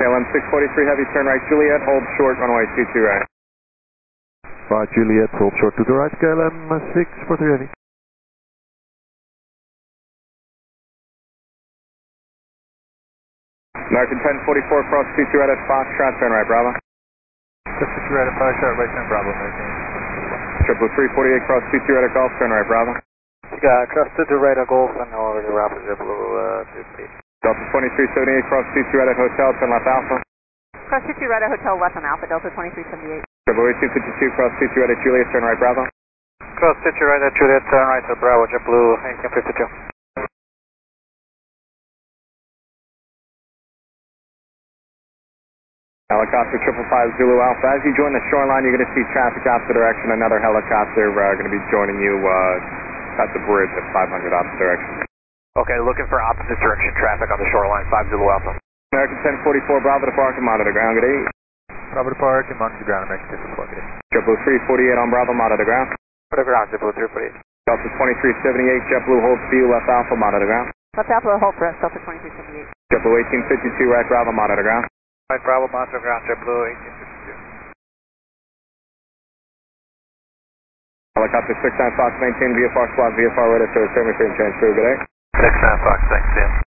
KLM 643 Heavy, turn right Juliet, hold short, runway 22 right. Right Juliet, hold short to the right, KLM 643 Heavy. American 1044, cross 22 right at Foxtrot, turn right, Bravo. Cross 22 right at Foxtrot, right turn, Bravo, American. Triple 348, cross 22 right at Golf, turn right, Bravo. Cross 22 right at Golf, and over the Rapid JetBlue 23. Delta 2378, cross 22 right at Hotel, turn left Alpha. Cross 22 right at Hotel, left on Alpha, Delta 2378. Triple 8252, cross 22 right at Juliet, turn right, Bravo. Cross 22 right at Juliet, turn right to Bravo, JetBlue 1852. Helicopter 555 Zulu Alpha. As you join the shoreline, you're going to see traffic opposite direction. Another helicopter going to be joining you at the bridge at 500 opposite direction. Okay, looking for opposite direction traffic on the shoreline, 5 Zulu Alpha. American 1044, Bravo to park and monitor ground. Good day. Bravo to park and monitor ground, American 1044, good day. Triple 348 on Bravo, monitor ground. Monitor ground, JetBlue 348. Delta 2378, JetBlue holds for you, left Alpha, monitor ground. Left Alpha, hold for us, Delta 2378. Triple 1852, right Bravo, monitor ground. Right Bravo, monitor ground, JetBlue 1852. Helicopter 69 Fox, maintain VFR squad, VFR ready for the 73 and change through. Good day. 69 Fox, thanks, Sam.